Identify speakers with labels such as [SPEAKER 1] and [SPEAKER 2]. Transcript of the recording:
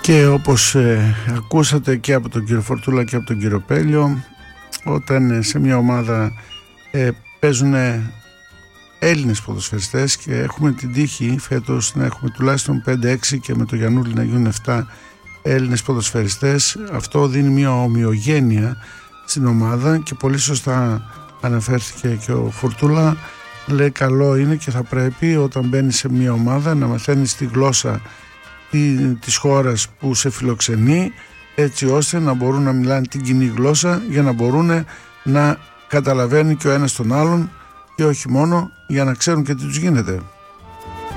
[SPEAKER 1] Και όπως ακούσατε και από τον κύριο Φορτούλα και από τον κύριο Πέλιο, όταν σε μια ομάδα παίζουν Έλληνες ποδοσφαιριστές και έχουμε την τύχη φέτος να έχουμε τουλάχιστον 5-6 και με το Γιαννούλη να γίνουν 7 Έλληνες ποδοσφαιριστές, αυτό δίνει μια ομοιογένεια στην ομάδα και πολύ σωστά αναφέρθηκε και ο Φορτούλα, λέει καλό είναι και θα πρέπει όταν μπαίνει σε μια ομάδα να μαθαίνεις τη γλώσσα της χώρας που σε φιλοξενεί, έτσι ώστε να μπορούν να μιλάνε την κοινή γλώσσα για να μπορούν να καταλαβαίνει και ο ένας τον άλλον και όχι μόνο για να ξέρουν και τι τους γίνεται.